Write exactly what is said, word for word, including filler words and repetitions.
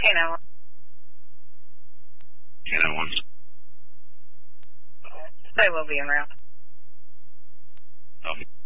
Hey, now. You know, once. They will be around. Um,